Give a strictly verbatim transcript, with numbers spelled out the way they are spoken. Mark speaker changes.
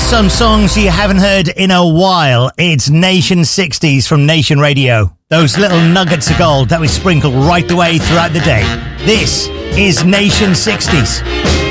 Speaker 1: Some songs you haven't heard in a while. It's Nation sixties from Nation Radio. Those little nuggets of gold that we sprinkle right the way throughout the day. This is Nation sixties.